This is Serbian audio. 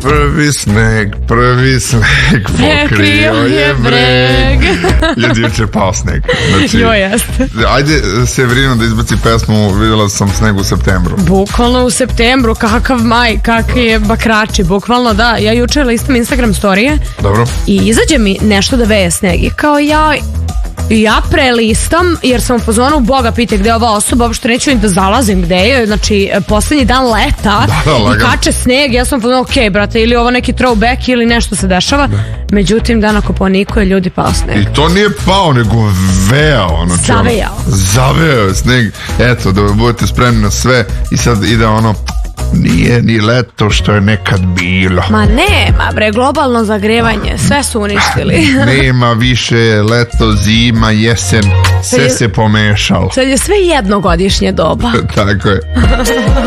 prvi sneg pokrio je breg. Je juče pao sneg. Znači, jo, jeste. Ajde, Severino, da izbaci pesmu Vidjela sam sneg u septembru. Bukvalno u septembru, kakav maj, kakve bakrači, bukvalno da. Ja juče listam Instagram storije. Dobro. I izađe mi nešto da veje sneg i kao ja prelistam jer sam u fazonu Boga pite gde je ova osoba, uopšte neću ni da zalazim gde je, znači poslednji dan leta i kače sneg, ja sam u fazonu ok brate, ili ovo neki throwback ili nešto se dešava, međutim dan ako ponikuje ljudi pao sneg. I to nije pao nego vejao, znači, zavejao je sneg, eto da budete spremni na sve i sad ide ono nije ni leto što je nekad bilo. Ma nema bre, globalno zagrevanje, sve su uništili. Nema više leto, zima, jesen, sve se pomešalo. Sad je sve jednogodišnje doba. Tako je.